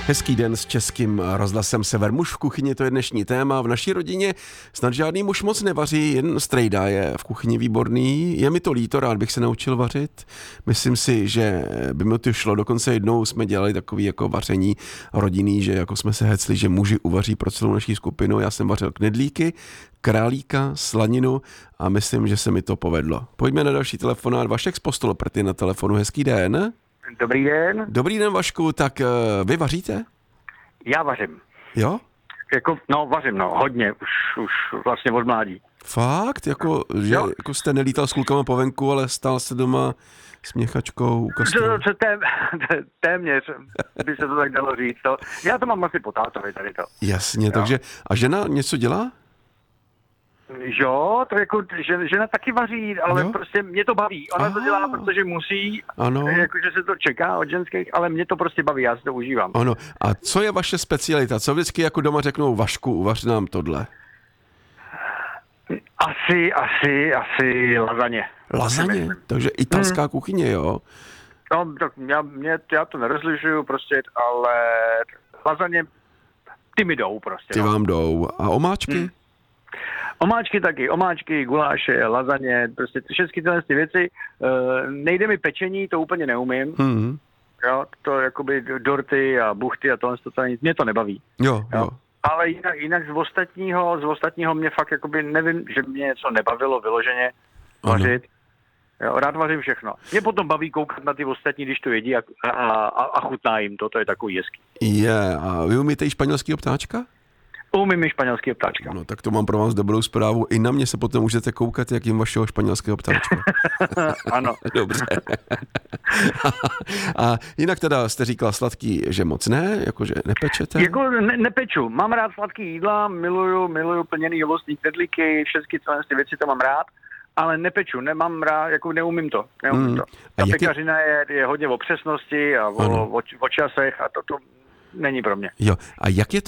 Hezký den s Českým rozhlasem Sever. Muž v kuchyni, to je dnešní téma. V naší rodině snad žádný muž moc nevaří, jen strejda je v kuchyni výborný. Je mi to líto, rád bych se naučil vařit. Myslím si, že by mi to šlo. Dokonce jednou jsme dělali takový jako vaření rodinný, že jako jsme se hecli, že muži uvaří pro celou naší skupinu. Já jsem vařil knedlíky, králíka, slaninu a myslím, že se mi to povedlo. Pojďme na další telefonát. Vašek z Postoloprty na telefonu. Hezký den. Dobrý den. Dobrý den, Vašku. Tak vy vaříte? Já vařím. Jo? Vařím, hodně, už vlastně od mládí. Fakt? Jako jste nelítal s klukama po venku, ale stál se doma s měchačkou u kastru? Téměř by se to tak dalo říct. Já to mám asi po tátovi tady to. Jasně, takže a žena něco dělá? Jo, to jako žena taky vaří, ale prostě mě to baví. Ona to dělá, protože musí, jakože se to čeká od ženských, ale mě to prostě baví, já si to užívám. Ano, a co je vaše specialita? Co vždycky jako doma řeknou, Vašku, uvař nám tohle? Asi lazaně. Lazaně? Takže italská kuchyně, jo? No, tak já to nerozlišuju prostě, ale lazaně, ty mi jdou prostě. Ty vám jdou. A omáčky? Omáčky taky, guláše, lazaně, prostě všechny tyhle věci. Nejde mi pečení, to úplně neumím. Jo, to jakoby dorty a buchty a tohle, mě to nebaví. Jo. Ale jinak z ostatního mě fakt jakoby nevím, že mě něco nebavilo vyloženě vařit. Jo, rád vařím všechno. Mě potom baví koukat na ty ostatní, když to jedí a chutná jim to je takový hezký. A vy umíte i španělského ptáčka? Umím i španělského ptáčka. No tak to mám pro vás dobrou zprávu. I na mě se potom můžete koukat, jak jim vašeho španělského ptáčka. Ano. Dobře. A jinak teda jste říkala sladký, že moc ne? Jakože nepečete? Jako nepeču. Mám rád sladký jídla, miluju plněný ovocný knedlíky, všechny ty věci to mám rád, ale nepeču, nemám rád, jako neumím to. Ta pekařina je hodně o přesnosti a o časech a to není pro mě. Jo. A jak je